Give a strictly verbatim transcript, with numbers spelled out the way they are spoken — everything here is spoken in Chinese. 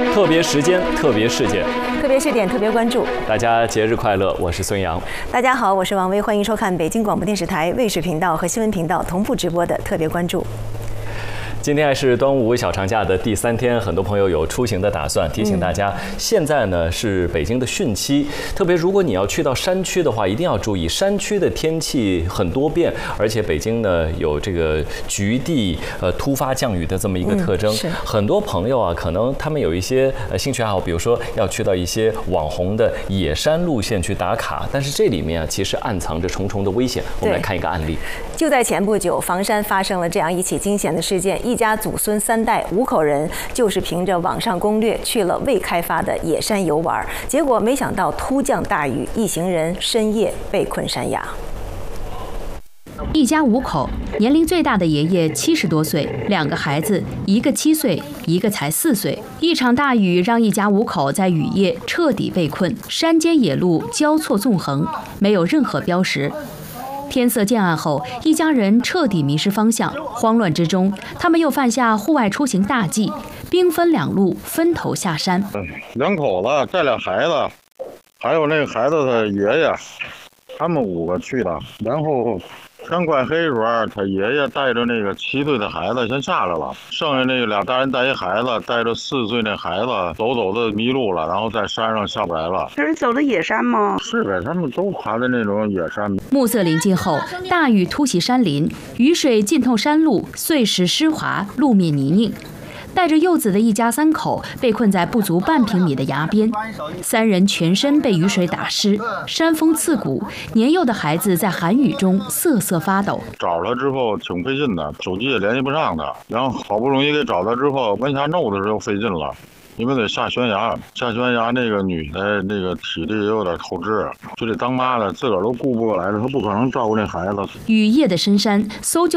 特别时间，特别事件， 特别试点，特别关注。 大家节日快乐！我是孙杨。 大家好，我是王威，欢迎收看北京广播电视台卫视频道和新闻频道同步直播的特别关注。 今天还是端午小长假的第三天，很多朋友有出行的打算。提醒大家，现在呢是北京的汛期，特别如果你要去到山区的话，一定要注意，山区的天气很多变，而且北京呢有这个局地呃突发降雨的这么一个特征。 嗯、 很多朋友啊，可能他们有一些呃兴趣爱好，比如说要去到一些网红的野山路线去打卡，但是这里面啊其实暗藏着重重的危险。我们来看一个案例。 就在前不久，房山发生了这样一起惊险的事件。一家祖孙三代五口人，就是凭着网上攻略去了未开发的野山游玩，结果没想到突降大雨，一行人深夜被困山崖。 一家五口，年龄最大的爷爷七十多岁，两个孩子，一个七岁，一个才四岁。一场大雨让一家五口在雨夜彻底被困，山间野路交错纵横，没有任何标识。天色渐暗后，一家人彻底迷失方向，慌乱之中，他们又犯下户外出行大忌，兵分两路，分头下山。 两口子带俩孩子，还有那个孩子的爷爷，他们五个去的。然后天快黑时候，他爷爷带着那个七岁的孩子先下来了，剩下那个俩大人带一孩子，带着四岁那孩子走走的迷路了，然后在山上下不来了。 这是走的野山吗？ 是呗，他们都爬的那种野山。 暮色临近后，大雨突袭山林，雨水浸透山路，碎石湿滑，路面泥泞。带着幼子的一家三口被困在不足半平米的崖边，三人全身被雨水打湿，山风刺骨，年幼的孩子在寒雨中瑟瑟发抖。 找他之后挺费劲的，手机也联系不上他，然后好不容易给找他之后，往下弄的时候费劲了。因为得下悬崖，下悬崖那个女的那个体力也有点透支，就这当妈的自个儿都顾不过来了，她不可能照顾那孩子。 雨夜的深山，搜救